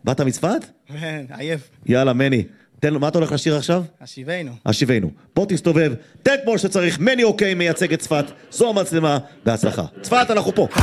באת מצפת? עייף. יאללה, מני. תן לו, מה אתה הולך לשיר עכשיו? השיבנו. בוא תסתובב, תן כמו שצריך, מני אוקיי מייצג את צפת, זו המצלמה, בהצלחה. צפת, אנחנו פה.